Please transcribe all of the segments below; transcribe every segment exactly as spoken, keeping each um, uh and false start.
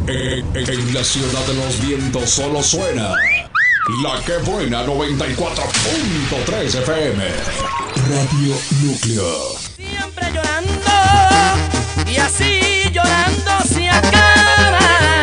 En, en- en la ciudad de los vientos solo suena La Que Buena noventa y cuatro punto tres F M. Radio Núcleo. Siempre llorando y así llorando se acaba.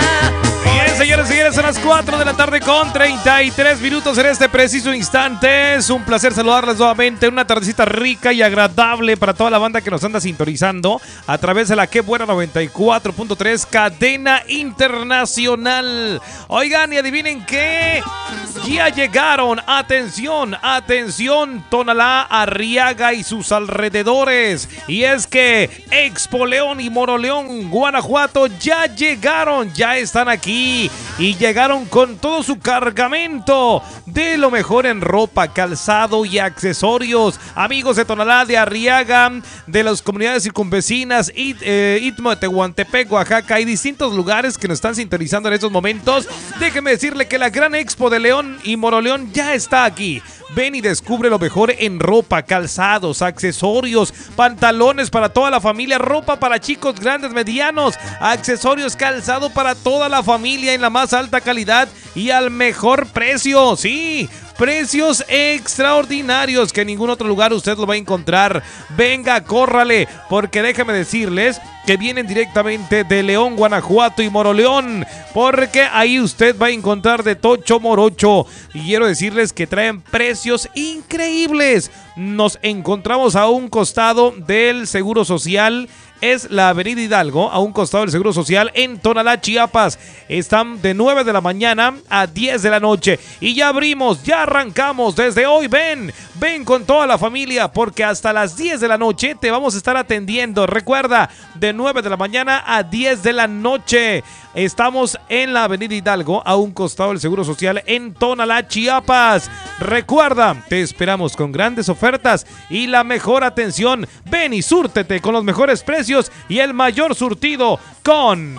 Bien, señores y señores, son las cuatro de la tarde con treinta y tres minutos en este preciso instante. Es un placer saludarles nuevamente. Una tardecita rica y agradable para toda la banda que nos anda sintonizando a través de la Que Buena noventa y cuatro punto tres, cadena internacional. Oigan, y adivinen qué, ya llegaron. Atención, atención, Tonalá, Arriaga y sus alrededores. Y es que Expo León y Moroleón, Guanajuato, ya llegaron, ya están aquí. Y llegaron con todo su cargamento de lo mejor en ropa, calzado y accesorios. Amigos de Tonalá, de Arriaga, de las comunidades circunvecinas, It, eh, Istmo de Tehuantepec, Oaxaca y distintos lugares que nos están sintonizando en estos momentos. Déjeme decirle que la gran Expo de León y Moroleón ya está aquí. Ven y descubre lo mejor en ropa, calzados, accesorios, pantalones para toda la familia, ropa para chicos, grandes, medianos, accesorios, calzado para toda la familia en la más alta calidad y al mejor precio. Sí, precios extraordinarios que en ningún otro lugar usted lo va a encontrar. Venga, córrale, porque déjame decirles que vienen directamente de León, Guanajuato y Moroleón, porque ahí usted va a encontrar de tocho morocho. Y quiero decirles que traen precios increíbles. Nos encontramos a un costado del Seguro Social. Es la Avenida Hidalgo, a un costado del Seguro Social en Tonalá, Chiapas. Están de nueve de la mañana a diez de la noche. Y ya abrimos, ya arrancamos desde hoy. Ven, ven con toda la familia, porque hasta las diez de la noche te vamos a estar atendiendo. Recuerda, de nueve de la mañana a diez de la noche. Estamos en la Avenida Hidalgo, a un costado del Seguro Social en Tonalá, Chiapas. Recuerda, te esperamos con grandes ofertas y la mejor atención. Ven y súrtete con los mejores precios y el mayor surtido con...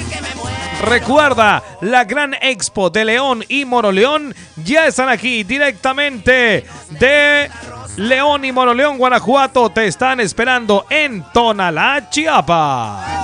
Recuerda, la gran Expo de León y Moroleón ya están aquí directamente de León y Moroleón, Guanajuato. Te están esperando en Tonalá, Chiapas.